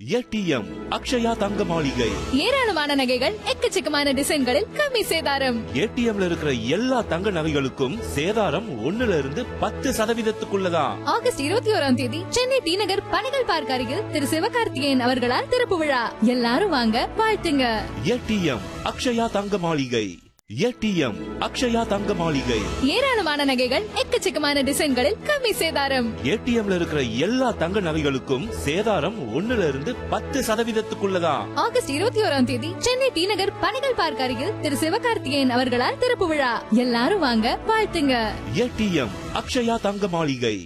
ATM Akshaya தங்க மாளிகை. ஏராளமான நகைகள் எக்கச்சக்கமான டிசைன்களில் கம்மி சேதாரம். ஏடிஎம்ல இருக்கிற எல்லா தங்க நகைகளுக்கும் சேதாரம் 1% ஆகஸ்ட் 21ஆம் தேதி சென்னை டி நகர் பணிகள் பார்க் அருகில் திரு சிவகார்த்திகேயன் அவர்களால் திறப்பு விழா. எல்லாரும் வாங்க, வாழ்த்துங்க. ஏடிஎம் அக்ஷயா தங்க மாளிகை. ஏடிஎம் அக்ஷயா தங்க மாளிகை. ஏராளமான நகைகள் எக்கச்சக்கமான டிசைன்களில் கம்மி சேதாரம். ஏடிஎம்ல இருக்கிற எல்லா தங்க நகைகளுக்கும் சேதாரம் 1% ஆகஸ்ட் 21ஆம் தேதி சென்னை டி நகர் பணிகள் பார்க் அருகில் திரு சிவகார்த்திகேயன் அவர்களால் திறப்பு விழா. எல்லாரும் வாங்க, வாழ்த்துங்க. ஏடிஎம் அக்ஷயா தங்க மாளிகை.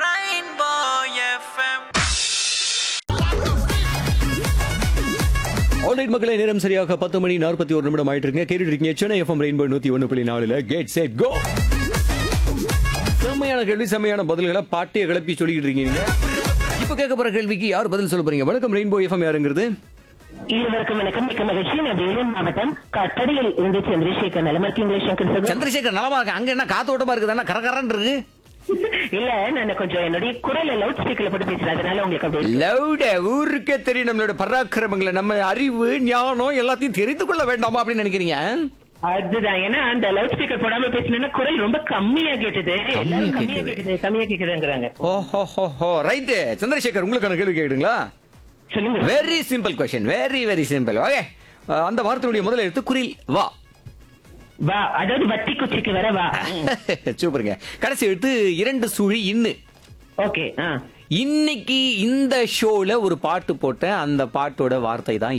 ஆல்ரைட் மக்களே, நேரம் சரியாக 10:41 ஆயிட்டு இருக்கு. கேட்டுட்டு இருக்கீங்க Chennai FM rainbow 101.4 get set go. செம்மையான கேள்வி, செம்மையான பதில்களை பாட்டியை கிளப்பி சொல்லிக்கிட்டு இருக்கீங்க. இப்ப கேட்க போற கேள்விக்கு யார் பதில் சொல்ல போறீங்க? வணக்கம், ரெயின்போ எஃப்எம் யாருங்கிறது? இருவருக்கும் வணக்கம். மிக்க மகிழ்ச்சி. நான் வேலூர் மாவட்டம் கட்டடியில் இருந்து சந்திரசேகர். நலமா இருக்கீங்களா சங்கர்? சந்திரசேகர் நலமா இருக்கு. அங்க என்ன காத்தோட்டமா இருக்குதானா? கரகரன்னு இருக்கு. இல்ல, நான் கொஞ்சம் என்னுடைய குரலை லவுட் ஸ்பீக்கர்ல போட்டு பேசுறேன், அதனால உங்களுக்கு அப்படி லவுட ஊருக்கே தெரியும். நம்மளோட பராக்கிரமங்களை, நம்ம அறிவு, ஞானம் எல்லாத்தையும் தெரிந்து கொள்ள வேண்டாமா அப்படின்னு நினைக்கிறீங்க? அதுதான். ஏன்னா அந்த லவுட் ஸ்பீக்கர் போடாம பேசினா குரல் ரொம்ப கம்மியா கேட்டது. எல்லாரும் கம்மியா கேக்குதுங்கிறாங்க. ஓஹோ, ரைட். சந்திரசேகர், உங்களுக்கான கேள்வி கேக்குதுங்களா? சொல்லுங்க. Very simple question, very very simple. Okay, அந்த வார்த்தையுடைய முதல் எழுத்து குரில் வா. வா, அதாவது வத்தி குச்சிக்கு வர வா. சூப்பருங்க. கடைசி எழுத்து 2 சுழி இன்னு. ஓகே. இன்னைக்கு இந்த ஷோல ஒரு பாட்டு போட்டேன். அந்த பாட்டோட வார்த்தை தான்